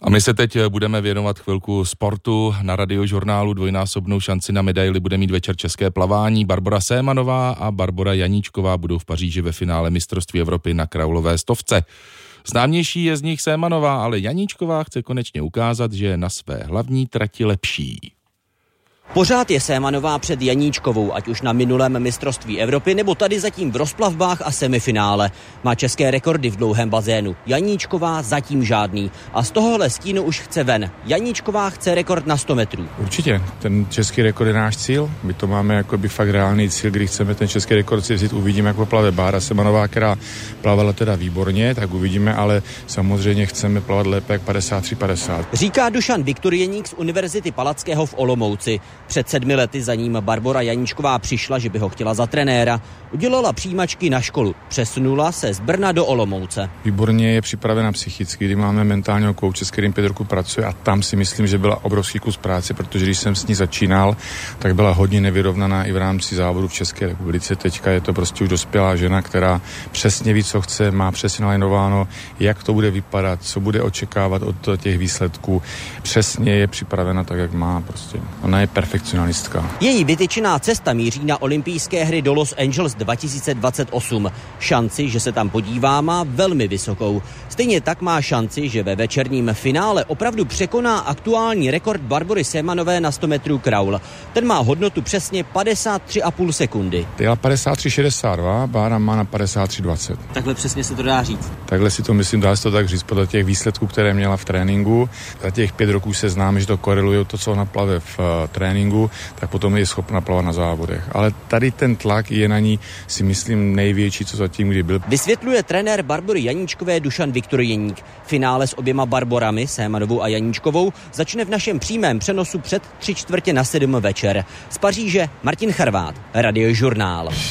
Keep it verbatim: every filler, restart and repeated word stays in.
A my se teď budeme věnovat chvilku sportu. Na Radiožurnálu dvojnásobnou šanci na medaili bude mít večer české plavání. Barbora Sémanová a Barbora Janíčková budou v Paříži ve finále mistrovství Evropy na kraulové stovce. Známější je z nich Sémanová, ale Janíčková chce konečně ukázat, že je na své hlavní trati lepší. Pořád je Sémanová před Janíčkovou, ať už na minulém mistrovství Evropy, nebo tady zatím v rozplavbách a semifinále. Má české rekordy v dlouhém bazénu. Janíčková zatím žádný. A z tohohle stínu už chce ven. Janíčková chce rekord na sto metrů. Určitě, ten český rekord je náš cíl. My to máme jako by fakt reálný cíl, kdy chceme ten český rekord si vzít. Uvidíme, jak poplave Bára Sémanová, která plavala teda výborně, tak uvidíme, ale samozřejmě chceme plavat lépe jak padesát tři padesát. Říká Dušan Viktorjeník z Univerzity Palackého v Olomouci. Před sedmi lety za ním Barbora Janíčková přišla, že by ho chtěla za trenéra. Udělala přijímačky na školu. Přesunula se z Brna do Olomouce. Výborně je připravena psychicky, kdy máme mentálního kouče, s kterým pět roku pracuje, a tam si myslím, že byla obrovský kus práce, protože když jsem s ní začínal, tak byla hodně nevyrovnaná i v rámci závodu v České republice. Teďka je to prostě už dospělá žena, která přesně ví, co chce, má přesně nalajnováno, jak to bude vypadat, co bude očekávat od těch výsledků. Přesně je připravena tak, jak má. Prostě. Ona je perfekcionalistka. Její vytyčená cesta míří na olympijské hry do Los Angeles dva tisíce dvacet osm. Šanci, že se tam podívá, má velmi vysokou. Stejně tak má šanci, že ve večerním finále opravdu překoná aktuální rekord Barbory Sémanové na sto metrů kraul. Ten má hodnotu přesně padesát tři a půl sekundy. Jela padesát tři šedesát dva, Bára má na padesát tři dvacet. Takhle přesně se to dá říct. Takhle si to myslím, dá se to tak říct podle těch výsledků, které měla v tréninku. Za těch pět roků se známe, že to koreluje to, co ona plave v uh, tréninku, tak potom je schopna plavat na závodech. Ale tady ten tlak je na ní, si myslím, největší, co zatím kdy byl. Vysvětluje trenér Barbory Janíčkové Dušan Viktorjeník. Finále s oběma Barborami, Sémanovou a Janíčkovou, začne v našem přímém přenosu před tři čtvrtě na sedm večer. Z Paříže Martin Charvát, Radiožurnál.